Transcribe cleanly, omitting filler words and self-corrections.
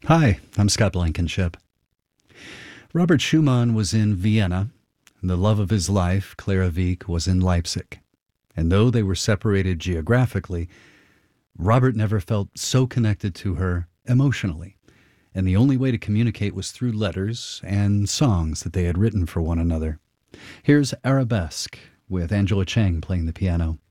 Hi, I'm Scott Blankenship. Robert Schumann was in Vienna. The love of his life, Clara Wieck, was in Leipzig. And though they were separated geographically, Robert never felt so connected to her emotionally. And the only way to communicate was through letters and songs that they had written for one another. Here's Arabesque with Angela Chang playing the piano.